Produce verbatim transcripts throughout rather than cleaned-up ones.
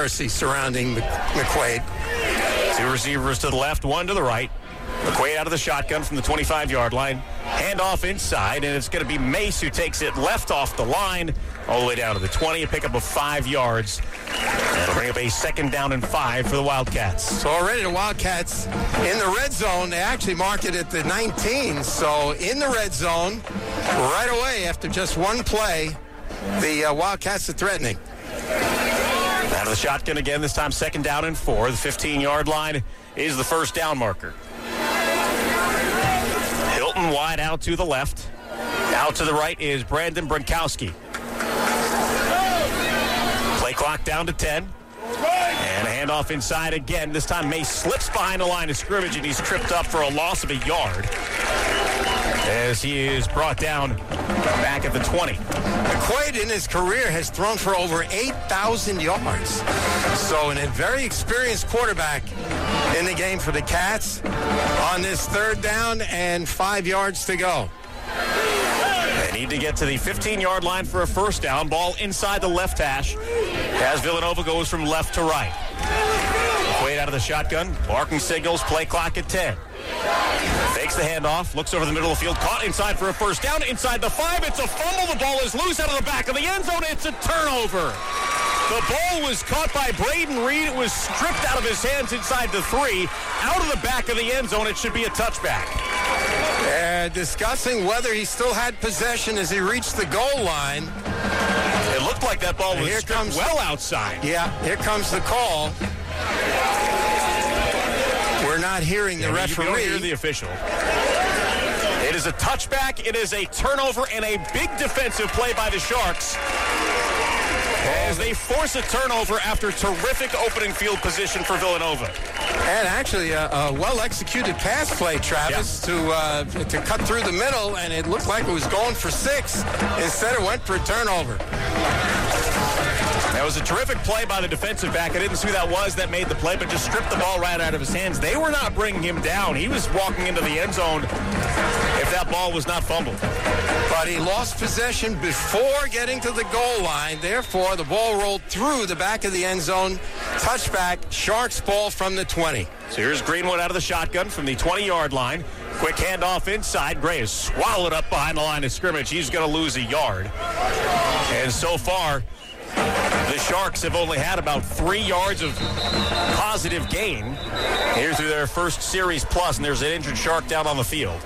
controversy surrounding McQuaid. Two receivers to the left, one to the right. McQuaid out of the shotgun from the twenty-five-yard line. Handoff inside, and it's going to be Mace who takes it left off the line all the way down to the twenty, a pickup of five yards. That'll bring up a second down and five for the Wildcats. So already the Wildcats in the red zone, they actually marked it at the nineteen. So in the red zone, right away after just one play, the uh, Wildcats are threatening. Out of the shotgun again, this time second down and four. The fifteen-yard line is the first down marker. Hilton wide out to the left. Out to the right is Brandon Brankowski. Play clock down to ten. And a handoff inside again. This time Mace slips behind the line of scrimmage, and he's tripped up for a loss of a yard as he is brought down back at the twenty. McQuaid in his career has thrown for over eight thousand yards. So a very experienced quarterback in the game for the Cats on this third down and five yards to go. They need to get to the fifteen-yard line for a first down. Ball inside the left hash as Villanova goes from left to right. McQuaid out of the shotgun. Barking signals, play clock at ten. Fakes the handoff, looks over the middle of the field, caught inside for a first down, inside the five, it's a fumble, the ball is loose out of the back of the end zone, it's a turnover. The ball was caught by Braden Reed, it was stripped out of his hands inside the three, out of the back of the end zone, it should be a touchback. Uh, discussing whether he still had possession as he reached the goal line. It looked like that ball was here stripped comes, well outside. Yeah, here comes the call. We're not hearing the yeah, referee. You don't hear the official. It is a touchback. It is a turnover and a big defensive play by the Sharks as they force a turnover after terrific opening field position for Villanova. And actually a, a well-executed pass play, Travis, yeah. to uh, to cut through the middle, and it looked like it was going for six. Instead, it went for a turnover. That was a terrific play by the defensive back. I didn't see who that was that made the play, but just stripped the ball right out of his hands. They were not bringing him down. He was walking into the end zone if that ball was not fumbled. But he lost possession before getting to the goal line. Therefore, the ball rolled through the back of the end zone. Touchback, Sharks ball from the twenty. So here's Greenwood out of the shotgun from the twenty-yard line. Quick handoff inside. Gray is swallowed up behind the line of scrimmage. He's going to lose a yard. And so far, the Sharks have only had about three yards of positive gain here through their first series plus, and there's an injured Shark down on the field.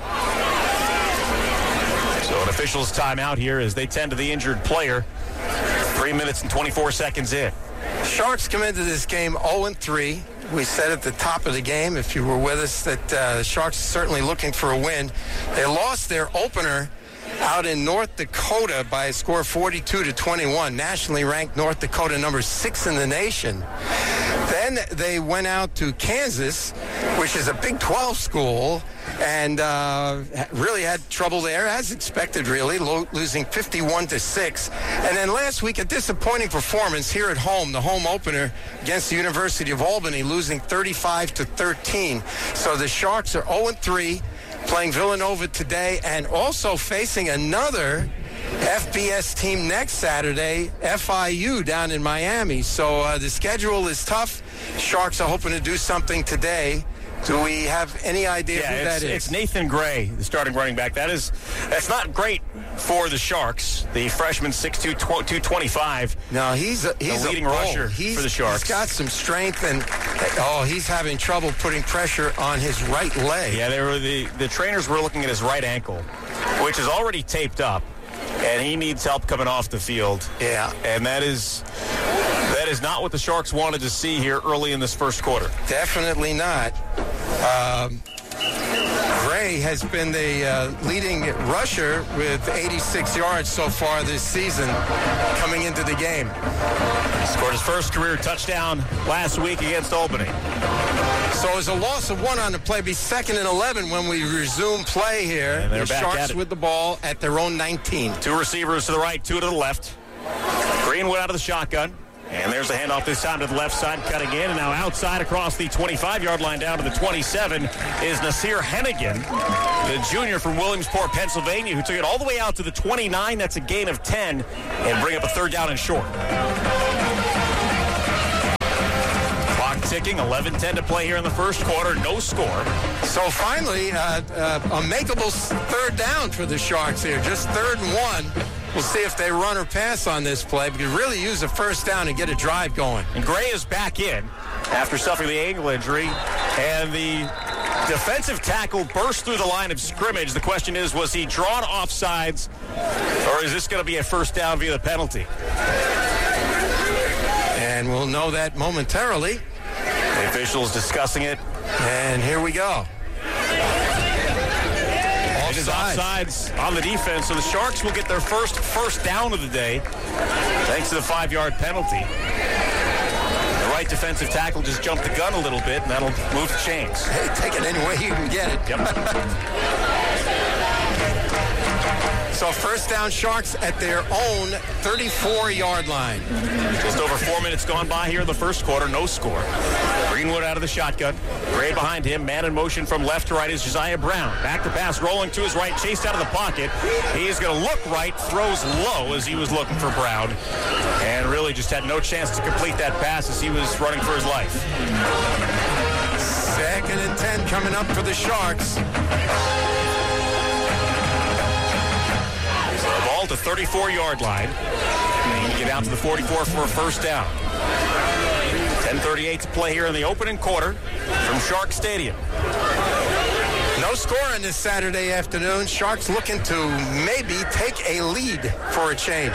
So an official's timeout here as they tend to the injured player. Three minutes and twenty-four seconds in. Sharks come into this game oh and three. We said at the top of the game, if you were with us, that uh, the Sharks are certainly looking for a win. They lost their opener out in North Dakota by a score of forty-two to twenty-one. Nationally ranked North Dakota number six in the nation. Then they went out to Kansas, which is a Big twelve school, and uh, really had trouble there, as expected, really, lo- losing fifty-one to six. And then last week, a disappointing performance here at home, the home opener against the University of Albany, losing thirty-five to thirteen. So the Sharks are oh and three. Playing Villanova today and also facing another F B S team next Saturday, F I U down in Miami. So uh, the schedule is tough. Sharks are hoping to do something today. Do we have any idea yeah, who that is? It's Nathan Gray, the starting running back. That is, that's not great for the Sharks. The freshman, six two, two twenty-five. No, he's a, he's the leading a rusher he's, for the Sharks. He's got some strength, and oh, he's having trouble putting pressure on his right leg. Yeah, they were the the trainers were looking at his right ankle, which is already taped up, and he needs help coming off the field. Yeah, and that is. That is not what the Sharks wanted to see here early in this first quarter. Definitely not. Um, Gray has been the uh, leading rusher with eighty-six yards so far this season coming into the game. Scored his first career touchdown last week against Albany. So it's a loss of one on the play. Be second and eleven when we resume play here. And they're the back Sharks at it. with the ball at their own nineteen. Two receivers to the right, two to the left. Greenwood out of the shotgun. And there's a handoff this time to the left side, cutting in. And now outside across the twenty-five-yard line down to the twenty-seven is Nasir Hennigan, the junior from Williamsport, Pennsylvania, who took it all the way out to the twenty-nine. That's a gain of ten and bring up a third down and short. ticking. eleven ten to play here in the first quarter. No score. So finally, uh, uh, a makeable third down for the Sharks here. Just third and one. We'll see if they run or pass on this play. We could really use a first down and get a drive going. And Gray is back in after suffering the ankle injury. And the defensive tackle burst through the line of scrimmage. The question is, was he drawn offsides, or is this going to be a first down via the penalty? And we'll know that momentarily. The officials discussing it. And here we go. It is offsides on the defense, so the Sharks will get their first first down of the day thanks to the five-yard penalty. The right defensive tackle just jumped the gun a little bit, and that'll move the chains. Hey, take it any way you can get it. Yep. So first down, Sharks at their own thirty-four-yard line. Just over four minutes gone by here in the first quarter. No score. Greenwood out of the shotgun. Gray behind him. Man in motion from left to right is Josiah Brown. Back to pass, rolling to his right, chased out of the pocket. He is going to look right, throws low as he was looking for Brown. And really just had no chance to complete that pass as he was running for his life. Second and ten coming up for the Sharks. Ball to thirty-four-yard line. And you get out to the forty-four for a first down. ten thirty-eight to play here in the opening quarter from Shark Stadium. No score on this Saturday afternoon. Sharks looking to maybe take a lead for a change.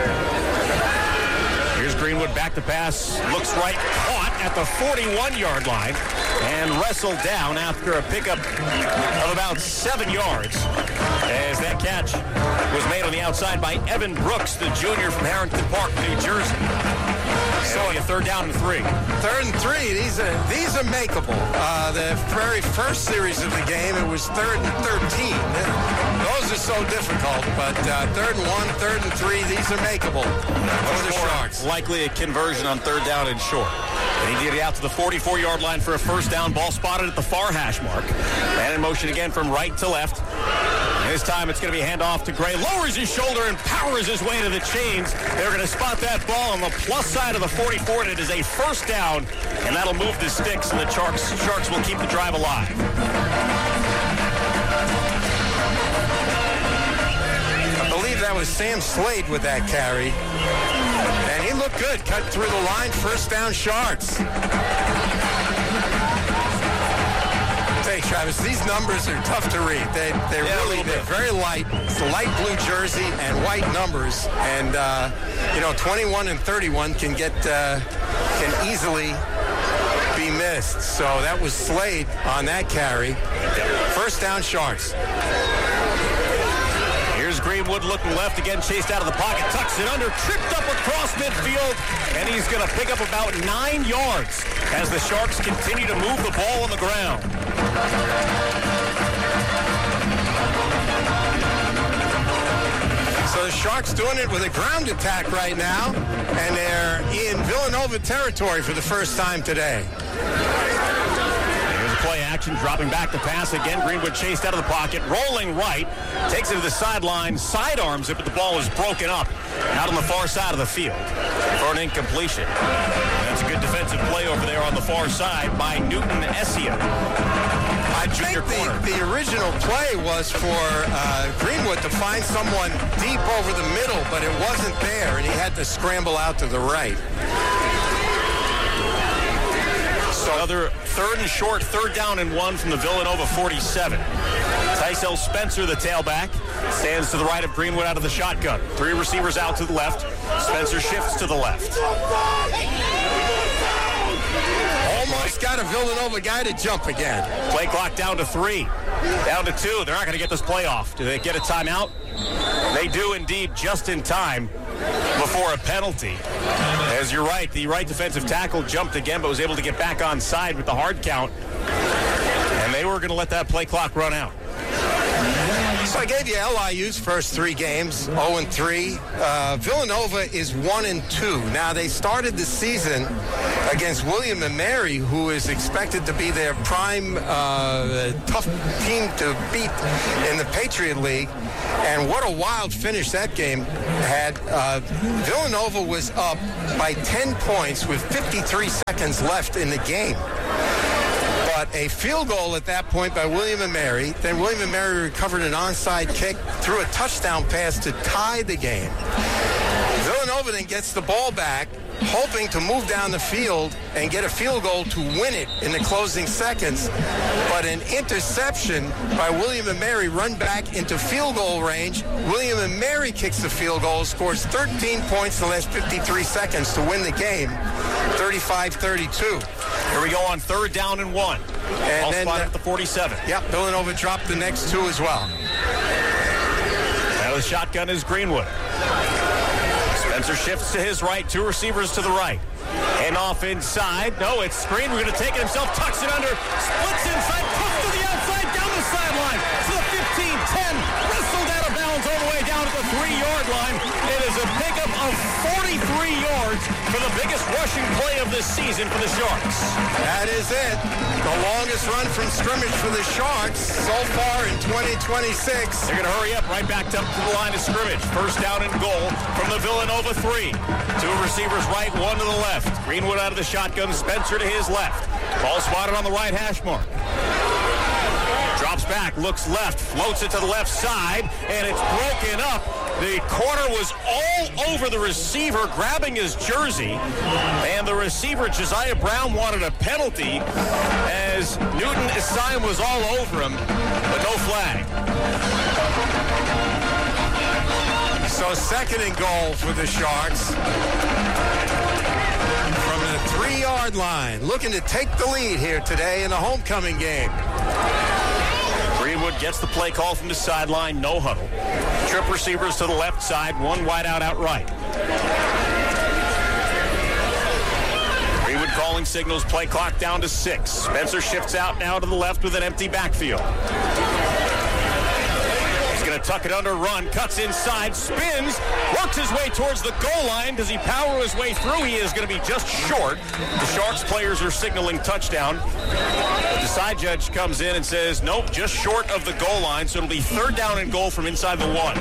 Here's Greenwood back to pass. Looks right, caught at the forty-one-yard line and wrestled down after a pickup of about seven yards as that catch was made on the outside by Evan Brooks, the junior from Harrington Park, New Jersey. So a third down and three. Third and three. These are these are makeable. Uh, the very first series of the game, it was third and thirteen. Those are so difficult, but uh, third and one, third and three, these are makeable for the Sharks. Likely a conversion on third down and short. And he did it out to the forty-four-yard line for a first down. Ball spotted at the far hash mark. Man in motion again from right to left. And this time it's going to be a handoff to Gray. Lowers his shoulder and powers his way to the chains. They're going to spot that ball on the plus side of the forty-four, and it is a first down. And that'll move the sticks, and the Sharks, Sharks will keep the drive alive. I believe that was Sam Slade with that carry. And he looked good. Cut through the line. First down, Sharks. Hey, Travis, these numbers are tough to read. They, they're yeah, really, they're very light. It's a light blue jersey and white numbers. And, uh, you know, twenty-one and thirty-one can get, uh, can easily be missed. So that was Slade on that carry. First down, Sharks. Here's Greenwood looking left again, chased out of the pocket, tucks it under, tripped up across midfield, and he's going to pick up about nine yards as the Sharks continue to move the ball on the ground. So the Sharks doing it with a ground attack right now, and they're in Villanova territory for the first time today. Play action, dropping back to pass again. Greenwood chased out of the pocket, rolling right, takes it to the sideline, sidearms it, but the ball is broken up out on the far side of the field for an incompletion. And that's a good defensive play over there on the far side by Newton Essia. I think the, the original play was for uh, Greenwood to find someone deep over the middle, but it wasn't there, and he had to scramble out to the right. So another third and short, third down and one from the Villanova forty-seven. Tysel Spencer, the tailback, stands to the right of Greenwood out of the shotgun. Three receivers out to the left. Spencer shifts to the left. Almost got a Villanova guy to jump again. Play clock down to three. Down to two. They're not going to get this play off. Do they get a timeout? They do indeed, just in time before a penalty. As you're right, the right defensive tackle jumped again but was able to get back on side with the hard count. And they were going to let that play clock run out. So I gave you L I U's first three games, oh and three. Uh, Villanova is one and two. Now, they started the season against William and Mary, who is expected to be their prime uh, tough team to beat in the Patriot League. And what a wild finish that game had. Uh, Villanova was up by ten points with fifty-three seconds left in the game. But a field goal at that point by William and Mary. Then William and Mary recovered an onside kick, threw a touchdown pass to tie the game. Villanova then gets the ball back, hoping to move down the field and get a field goal to win it in the closing seconds. But an interception by William and Mary run back into field goal range. William and Mary kicks the field goal, scores thirteen points in the last fifty-three seconds to win the game, thirty-five thirty-two. Here we go on third down and one. And All then spotted uh, at the forty-seven. Yep, Villanova dropped the next two as well. Now the shotgun is Greenwood. Spencer shifts to his right, two receivers to the right. And off inside. No, it's screen. We're going to take it himself, tucks it under, splits inside, puts to the outside, down the sideline, to the fifteen, ten, wrestled out of bounds all the way down to the three-yard line. It is a pickup of forty-three yards for the biggest rushing play of this season for the Sharks. That is it. The longest run from scrimmage for the Sharks so far in twenty twenty-six. They're going to hurry up right back up to the line of scrimmage. First down and goal from the Villanova three. Two receivers right, one to the left. Greenwood out of the shotgun, Spencer to his left. Ball spotted on the right hash mark. Drops back, looks left, floats it to the left side, and it's broken up. The corner was all over the receiver, grabbing his jersey, and the receiver, Josiah Brown, wanted a penalty as Newton Issaim was all over him, but no flag. So second and goal for the Sharks from the three-yard line, looking to take the lead here today in the homecoming game. Greenwood gets the play call from the sideline, no huddle. Trip receivers to the left side, one wide out outright. Greenwood calling signals, play clock down to six. Spencer shifts out now to the left with an empty backfield. He's going to tuck it under, run, cuts inside, spins, works his way towards the goal line. Does he power his way through? He is going to be just short. The Sharks players are signaling touchdown. But the side judge comes in and says, nope, just short of the goal line. So it'll be third down and goal from inside the one.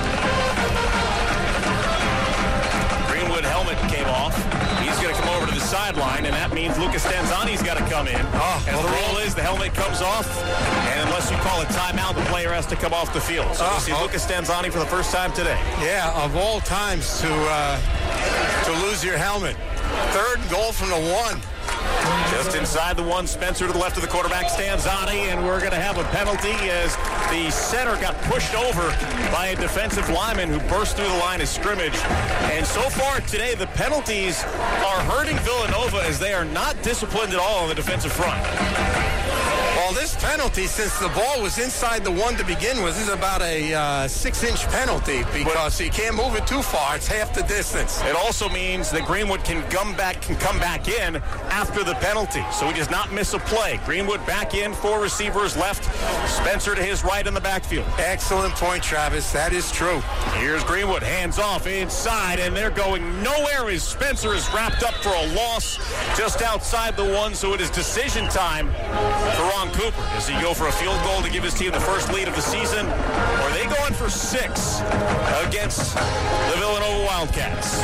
Greenwood helmet came off. He's going to come over to the sideline, and that means Lucas Stanzani's got to come in. Oh, and well, the rule is the helmet comes off, and unless you call a timeout, the player has to come off the field. So oh, we'll see oh. Lucas Stanzani for the first time today. Yeah, of all times to uh, to lose your helmet. Third goal from the one. Just inside the one, Spencer to the left of the quarterback, Stanzani, and we're going to have a penalty as the center got pushed over by a defensive lineman who burst through the line of scrimmage. And so far today, the penalties are hurting Villanova as they are not disciplined at all on the defensive front. Well, this penalty, since the ball was inside the one to begin with, is about a uh, six-inch penalty because but, you can't move it too far. It's half the distance. It also means that Greenwood can come back, can come back in after the penalty, so he does not miss a play. Greenwood back in, four receivers left. Spencer to his right in the backfield. Excellent point, Travis. That is true. Here's Greenwood, hands off inside, and they're going nowhere as Spencer is wrapped up for a loss just outside the one, so it is decision time for Ron Cooper. Does he go for a field goal to give his team the first lead of the season, or are they going for six against the Villanova Wildcats?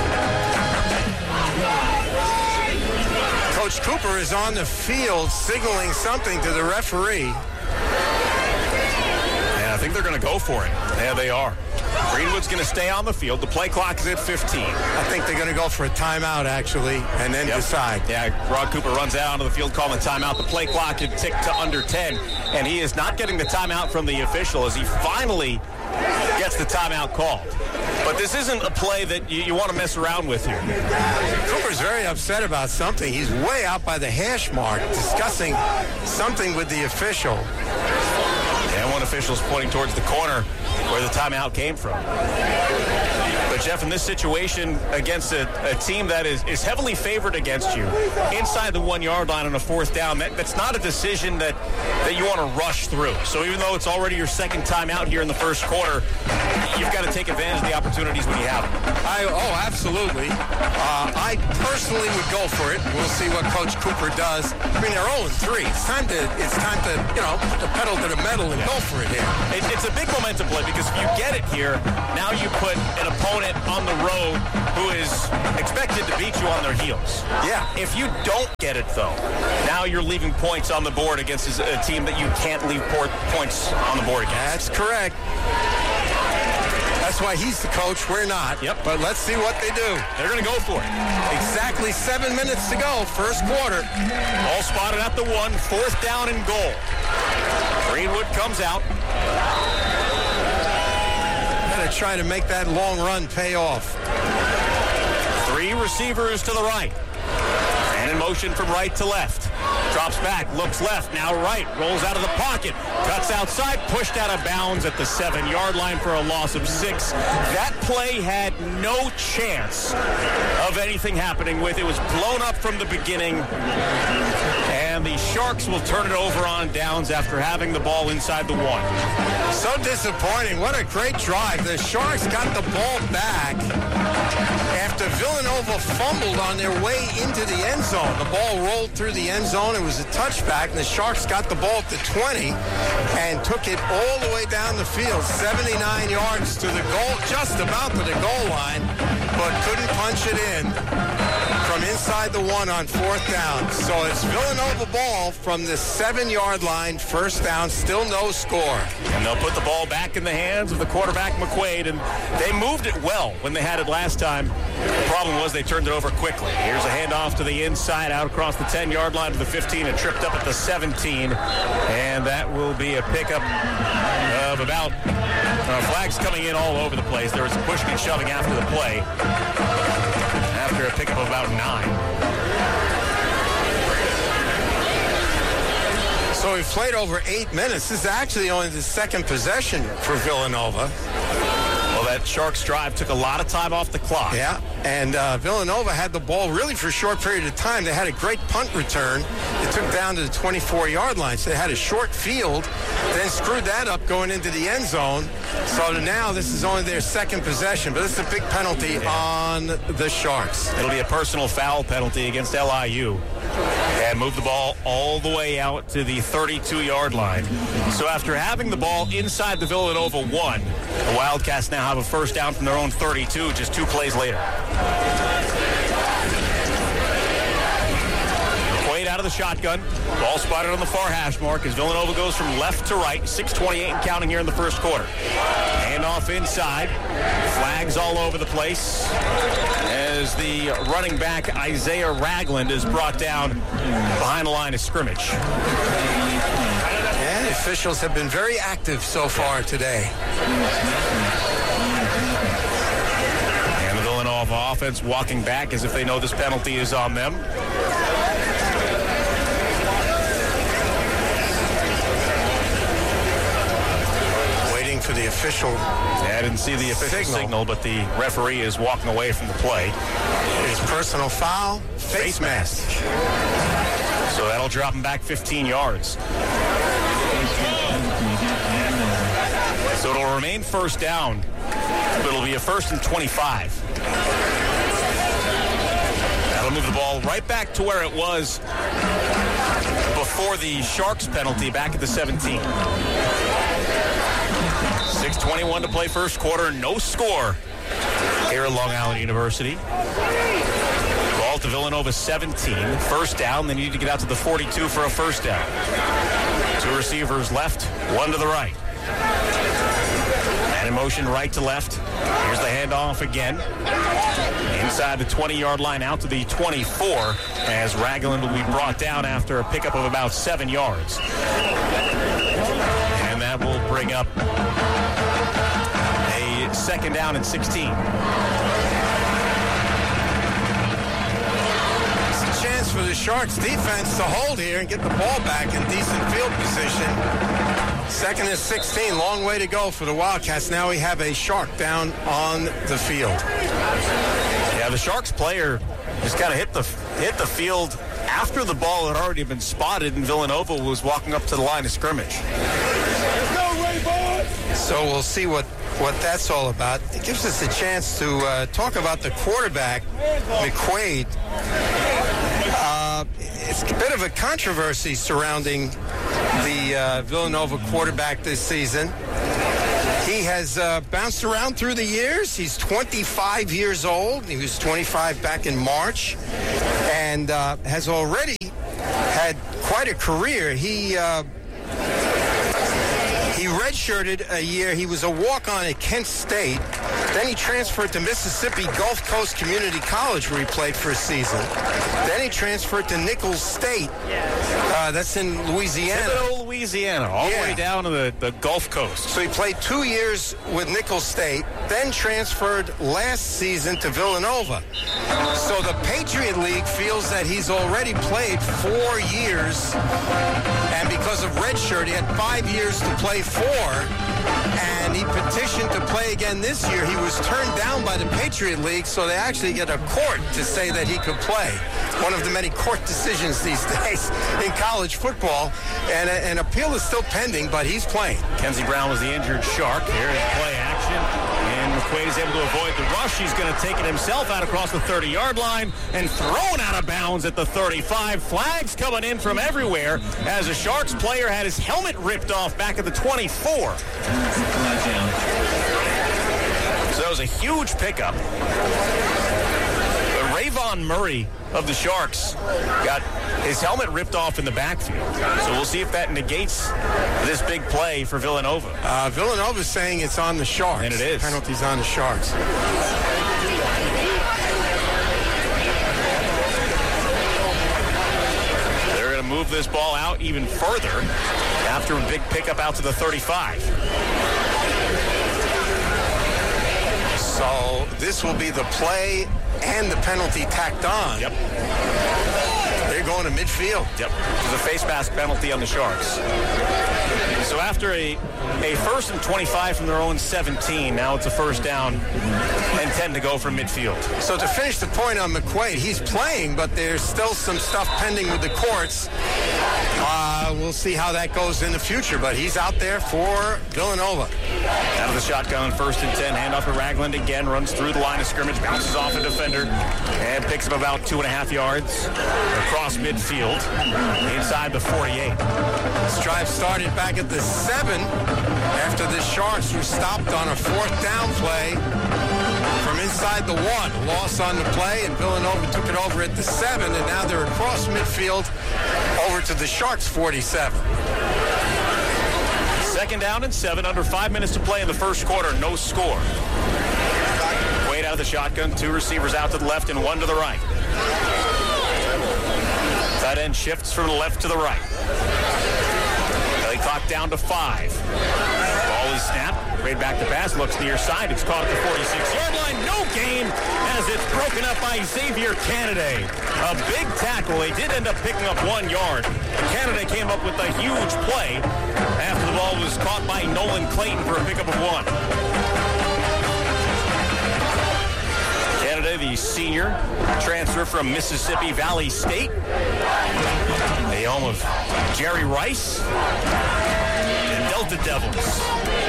Coach Cooper is on the field signaling something to the referee. And I think they're going to go for it. Yeah, they are. Greenwood's going to stay on the field. The play clock is at fifteen. I think they're going to go for a timeout, actually, and then yep. decide. Yeah, Ron Cooper runs out onto the field calling a timeout. The play clock had ticked to under ten, and he is not getting the timeout from the official as he finally gets the timeout called. But this isn't a play that you, you want to mess around with here. Cooper's very upset about something. He's way out by the hash mark discussing something with the official. And one official's pointing towards the corner where the timeout came from. But Jeff, in this situation against a, a team that is, is heavily favored against you, inside the one-yard line on a fourth down, that, that's not a decision that, that you want to rush through. So even though it's already your second time out here in the first quarter, you've got to take advantage of the opportunities when you have them. I, oh, absolutely. Uh, I personally would go for it. We'll see what Coach Cooper does. I mean, they're oh and three. It's time to, it's time to, you know, put the pedal to the metal and yeah. go for it here. It, it's a big momentum play because if you get it here, now you put an opponent on the road who is expected to beat you on their heels. Yeah. If you don't get it, though, now you're leaving points on the board against a team that you can't leave points on the board against. That's correct. That's why he's the coach. We're not. Yep. But let's see what they do. They're going to go for it. Exactly seven minutes to go, first quarter. All spotted at the one, fourth down and goal. Greenwood comes out. Going to try to make that long run pay off. Three receivers to the right. And in motion from right to left. Drops back, looks left, now right, rolls out of the pocket, cuts outside, pushed out of bounds at the seven-yard line for a loss of six. That play had no chance of anything happening with it. It was blown up from the beginning. And the Sharks will turn it over on downs after having the ball inside the one. So disappointing. What a great drive. The Sharks got the ball back after Villanova fumbled on their way into the end zone. The ball rolled through the end zone. It was a touchback, and the Sharks got the ball at the twenty and took it all the way down the field, seventy-nine yards to the goal, just about to the goal line, but couldn't punch it in from inside the one on fourth down. So it's Villanova ball from the seven-yard line, first down, still no score. And they'll put the ball back in the hands of the quarterback, McQuaid, and they moved it well when they had it last time. The problem was they turned it over quickly. Here's a handoff to the inside, out across the ten-yard line to the fifteen, and tripped up at the seventeen. And that will be a pickup of about uh, flags coming in all over the place. There was some pushing and shoving after the play. After a pickup of about nine. So we've played over eight minutes. This is actually only the second possession for Villanova. Well, that Sharks drive took a lot of time off the clock. Yeah, and uh, Villanova had the ball really for a short period of time. They had a great punt return. It took down to the twenty-four-yard line. So they had a short field, then screwed that up going into the end zone. So now this is only their second possession, but this is a big penalty yeah. on the Sharks. It'll be a personal foul penalty against L I U. And move the ball all the way out to the thirty-two-yard line. So after having the ball inside the Villanova one, the Wildcats now have a first down from their own thirty-two just two plays later. McQuaid out of the shotgun. Ball spotted on the far hash mark as Villanova goes from left to right. six twenty-eight and counting here in the first quarter. Handoff inside. Flags all over the place as the running back Isaiah Ragland is brought down behind the line of scrimmage. And the officials have been very active so far today. And the Villanova offense walking back as if they know this penalty is on them. Waiting for the official. Yeah, I didn't see the official signal. signal, but the referee is walking away from the play. It is personal foul, face, face mask. mask. So that'll drop him back fifteen yards. So it'll remain first down, but it'll be a first and twenty-five. That'll move the ball right back to where it was before the Sharks penalty back at the seventeen. six twenty-one to play first quarter, no score here at Long Island University. Ball to Villanova seventeen, first down. They need to get out to the forty-two for a first down. Two receivers left, one to the right. And in motion right to left. Here's the handoff again. Inside the twenty-yard line out to the twenty-four as Ragland will be brought down after a pickup of about seven yards. And that will bring up a second down and sixteen. It's a chance for the Sharks defense to hold here and get the ball back in decent field position. Second and sixteen, long way to go for the Wildcats. Now we have a Shark down on the field. Yeah, the Sharks player just kind of hit the hit the field after the ball had already been spotted, and Villanova was walking up to the line of scrimmage. So we'll see what, what that's all about. It gives us a chance to uh, talk about the quarterback, McQuaid. Uh, it's a bit of a controversy surrounding the uh, Villanova quarterback this season. He has uh, bounced around through the years. He's twenty-five years old. He was twenty-five back in March, and uh, has already had quite a career. He uh, he redshirted a year. He was a walk-on at Kent State. Then he transferred to Mississippi Gulf Coast Community College, where he played for a season. Then he transferred to Nichols State. Uh, that's in Louisiana. Thibodeau, Louisiana, all Yeah. the way down to the, the Gulf Coast. So he played two years with Nichols State, then transferred last season to Villanova. So the Patriot League feels that he's already played four years, and because of redshirt, he had five years to play four, and he petitioned to play again this year. He was turned down by the Patriot League, so they actually get a court to say that he could play. One of the many court decisions these days in college football, and a, an appeal is still pending, but he's playing. Kenzie Brown was the injured Shark. Here is play action, and McQuaid is able to avoid the rush. He's going to take it himself out across the thirty-yard line and thrown out of bounds at the thirty-five. Flags coming in from everywhere as a Sharks player had his helmet ripped off back at the twenty-four. So that was a huge pickup. But Rayvon Murray of the Sharks got his helmet ripped off in the backfield. So we'll see if that negates this big play for Villanova. Uh, Villanova's saying it's on the Sharks. And it is. Penalty's on the Sharks. They're going to move this ball out even further after a big pickup out to the thirty-five. So this will be the play and the penalty tacked on. Yep. They're going to midfield. Yep. There's a face mask penalty on the Sharks. So after a, a first and twenty-five from their own seventeen, now it's a first down and ten to go from midfield. So to finish the point on McQuaid, he's playing, but there's still some stuff pending with the courts. Uh, we'll see how that goes in the future, but he's out there for Villanova. Out of the shotgun, first and ten, handoff to Ragland again, runs through the line of scrimmage, bounces off a defender, and picks up about two and a half yards across midfield, inside the forty-eight. This drive started back at the seven after the Sharks were stopped on a fourth down play from inside the one. Loss on the play, and Villanova took it over at the seven, and now they're across midfield over to the Sharks forty-seven. Second down and seven, under five minutes to play in the first quarter, no score. Wade out of the shotgun, two receivers out to the left and one to the right. Tight end shifts from the left to the right. Play clock down to five. Ball is snapped. Wade back to pass, looks near side. It's caught at the forty-six-yard line. No gain as it's broken up by Xavier Canaday. A big tackle. They did end up picking up one yard. Canaday came up with a huge play after the ball was caught by Nolan Clayton for a pickup of one. Canaday, the senior, transfer from Mississippi Valley State, the home of Jerry Rice and Delta Devils.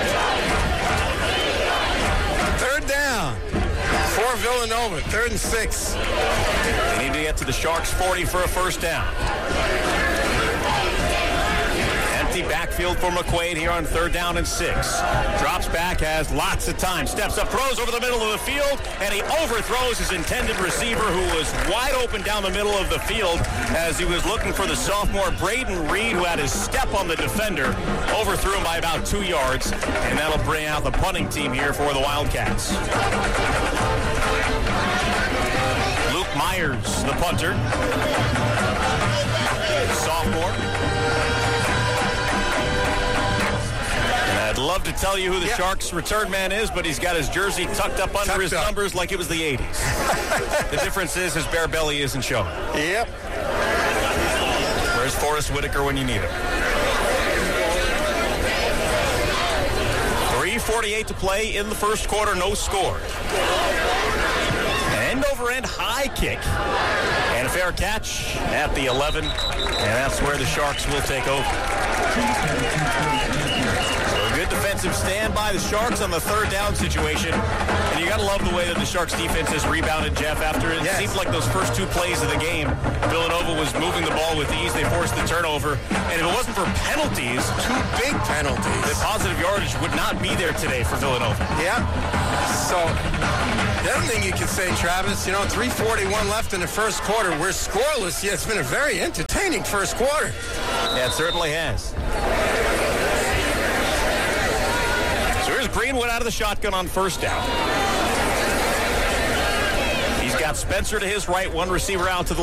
Third down for Villanova, third and six. They need to get to the Sharks forty for a first down. Empty backfield for McQuaid here on third down and six. Drops back, has lots of time. Steps up, throws over the middle of the field, and he overthrows his intended receiver, who was wide open down the middle of the field as he was looking for the sophomore Braden Reed, who had his step on the defender. Overthrew him by about two yards, and that'll bring out the punting team here for the Wildcats. Luke Myers, the punter. Sophomore. I'd love to tell you who the yep. Sharks return man is, but he's got his jersey tucked up under tucked his up. numbers like it was the eighties. The difference is his bare belly isn't showing. Yep. Where's Forrest Whitaker when you need him? three forty-eight to play in the first quarter, no score. An end-over-end high kick and a fair catch at the eleven, and that's where the Sharks will take over. So a good defensive stand by the Sharks on the third down situation, and you got to love the way that the Sharks defense has rebounded, Jeff. After it yes. seemed like those first two plays of the game, Villanova was moving the ball with ease. They forced the turnover, and if it wasn't for penalties, two big penalties, the positive yardage would not be there today for Villanova. Yeah. So the other thing you can say, Travis, you know, three forty-one left in the first quarter. We're scoreless, yet it's been a very entertaining first quarter. Yeah, it certainly has. So here's Greenwood out of the shotgun on first down. He's got Spencer to his right, one receiver out to the